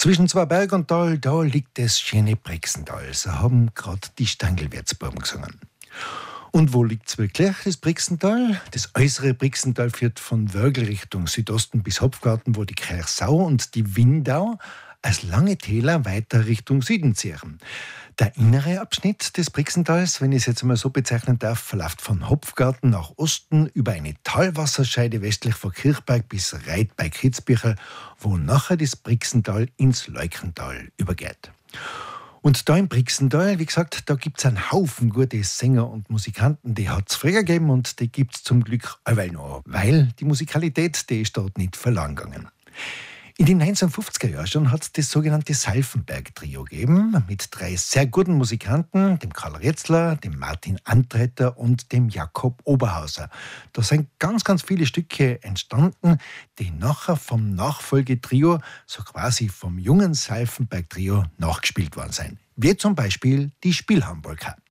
Zwischen zwei Berg und Tal, da liegt das schöne Brixental. So haben gerade die Stangelwärtsbuben gesungen. Und wo liegt's wirklich, das Brixental? Das äußere Brixental führt von Wörgl Richtung Südosten bis Hopfgarten, wo die Krersau und die Windau als lange Täler weiter Richtung Süden ziehen. Der innere Abschnitt des Brixentals, wenn ich es jetzt mal so bezeichnen darf, verläuft von Hopfgarten nach Osten über eine Talwasserscheide westlich von Kirchberg bis Reit bei Kitzbühel, wo nachher das Brixental ins Leukental übergeht. Und da im Brixental, wie gesagt, da gibt es einen Haufen gute Sänger und Musikanten, die hat es früher gegeben und die gibt es zum Glück allweil noch, weil die Musikalität, die ist dort nicht verloren gegangen. In den 1950er Jahren schon hat es das sogenannte Salfenberg-Trio gegeben, mit 3 sehr guten Musikanten, dem Karl Retzler, dem Martin Antretter und dem Jakob Oberhauser. Da sind ganz, ganz viele Stücke entstanden, die nachher vom Nachfolgetrio, so quasi vom jungen Salfenberg-Trio, nachgespielt worden sind. Wie zum Beispiel die Spielhamburger.